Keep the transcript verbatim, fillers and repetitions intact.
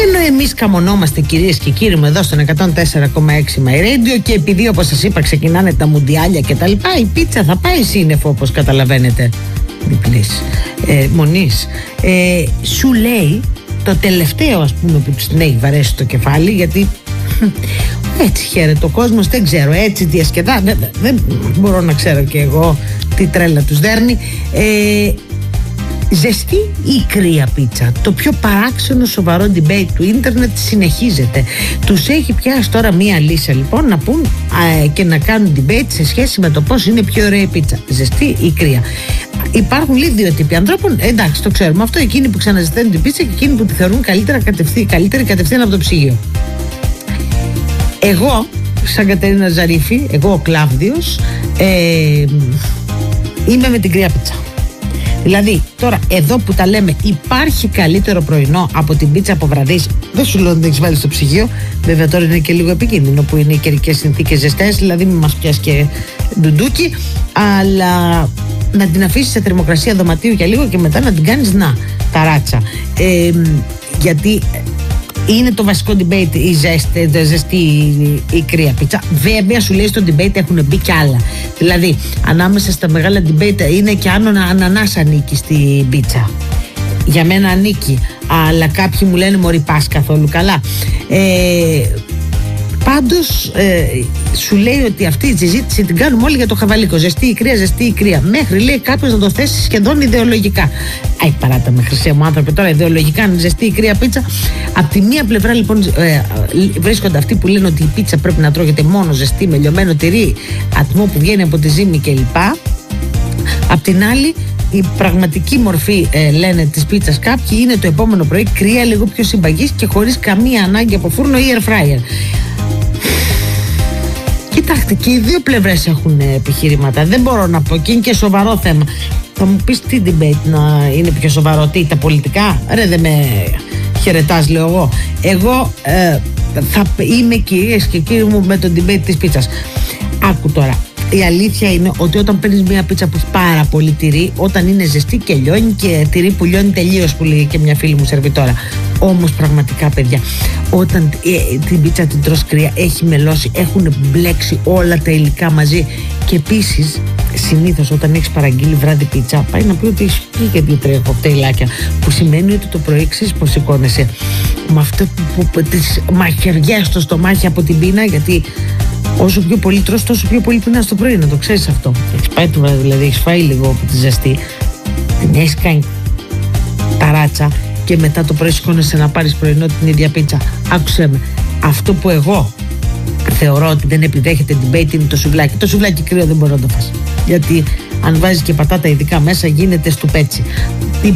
Και ενώ εμείς καμονόμαστε, κυρίες και κύριοι μου, εδώ στον εκατόν τέσσερα κόμμα έξι My Radio, και επειδή, όπως σας είπα, ξεκινάνε τα μουντιάλια και τα λοιπά, η πίτσα θα πάει σύννεφο, όπως καταλαβαίνετε. Διπλής ε, μονής. ε, Σου λέει το τελευταίο, ας πούμε, που τους την έχει βαρέσει το κεφάλι, γιατί έτσι χαίρεται ο κόσμος, δεν ξέρω, έτσι διασκεδά, δεν, δεν μπορώ να ξέρω και εγώ τι τρέλα τους δέρνει. ε, Ζεστή ή κρύα πίτσα? Το πιο παράξενο σοβαρό debate του ίντερνετ συνεχίζεται. Τους έχει πιάσει τώρα μία λύσα, λοιπόν, να πούν α, και να κάνουν debate σε σχέση με το πώς είναι πιο ωραία η πίτσα, ζεστή ή κρύα. Υπάρχουν λίγοι δύο τύποι ανθρώπων, εντάξει, το ξέρουμε αυτό, εκείνοι που ξαναζητάνε την πίτσα και εκείνοι που τη θεωρούν καλύτερα κατευθύ, καλύτερη κατευθείαν από το ψυγείο. Εγώ, σαν Κατερίνα Ζαρίφη, εγώ ο Κλάβδιος, ε, είμαι με την κρύα πίτσα. Δηλαδή, τώρα εδώ που τα λέμε, υπάρχει καλύτερο πρωινό από την πίτσα από βραδύς? Δεν σου λέω να την έχεις βάλει στο ψυγείο. Βέβαια, τώρα είναι και λίγο επικίνδυνο που είναι οι καιρικές συνθήκες ζεστές, δηλαδή μην μας πιάσει και ντουντούκι. Αλλά να την αφήσεις σε θερμοκρασία δωματίου για λίγο και μετά να την κάνεις να ταράτσα. Ε, γιατί είναι το βασικό debate η ζέστη, η ζεστή ή η κρύα πίτσα. Βέβαια, σου λέει στο debate έχουν μπει κι άλλα. Δηλαδή, ανάμεσα στα μεγάλα debate είναι και αν ο ανανάς ανήκει στην πίτσα. Για μένα ανήκει, αλλά κάποιοι μου λένε μωρή πας καθόλου καλά. Ε, Πάντως ε, σου λέει ότι αυτή η συζήτηση την κάνουμε όλοι για το χαβαλίκο. Ζεστή ή κρύα, ζεστή ή κρύα. Μέχρι, λέει, κάποιος να το θέσει σχεδόν ιδεολογικά. Αϊ, παράτα με, χρυσέ μου άνθρωπε, τώρα ιδεολογικά είναι ζεστή ή κρύα πίτσα. Απ' τη μία πλευρά, λοιπόν, ε, βρίσκονται αυτοί που λένε ότι η πίτσα πρέπει να τρώγεται μόνο ζεστή, με λιωμένο τυρί, ατμό που βγαίνει από τη ζύμη κλπ. Απ' την άλλη, η πραγματική μορφή, ε, λένε, της πίτσας κάποιοι είναι το επόμενο πρωί κρύα, λίγο πιο συμπαγής και χωρίς καμία ανάγκη από φούρνο ή air fryer. Κοιτάξτε, και οι δύο πλευρές έχουν επιχειρήματα. Δεν μπορώ να πω, και είναι και σοβαρό θέμα. Θα μου πεις τι debate να είναι πιο σοβαρό, τι, τα πολιτικά? Ρε, δεν με χαιρετάς, λέω εγώ. Εγώ ε, θα είμαι, κυρίες και κύριοι μου, με το debate της πίτσας. Άκου τώρα. Η αλήθεια είναι ότι όταν παίρνεις μια πίτσα που έχει πάρα πολύ τυρί, όταν είναι ζεστή και λιώνει, και τυρί που λιώνει τελείως, που λέει και μια φίλη μου σερβιτόρα. Όμως πραγματικά, παιδιά, όταν ε, την πίτσα την τρως κρύα, έχει μελώσει, έχουν μπλέξει όλα τα υλικά μαζί. Και επίσης, συνήθως όταν έχεις παραγγείλει βράδυ πίτσα, πάει να πει ότι έχει πει και δύο-τρία κοκτέιλάκια. Που σημαίνει ότι το πρωί ξέρεις πως σηκώνεσαι με αυτό που, που, που τις μαχαιριές στο στομάχι από την πείνα, γιατί όσο πιο πολύ τρως, τόσο πιο πολύ πεινάς το πρωί, να το ξέρεις αυτό. Έχεις πάει το βράδυ, δηλαδή έχεις φάει λίγο από τη ζεστή, την έχεις κάνει ταράτσα και μετά το πρωί σηκώνεσαι να πάρεις πρωινό την ίδια πίτσα. Άκουσέ με, αυτό που εγώ θεωρώ ότι δεν επιδέχεται debate είναι το σουβλάκι. Το σουβλάκι κρύο δεν μπορεί να το φας, γιατί αν βάζεις και πατάτα ειδικά μέσα γίνεται στουπέτσι.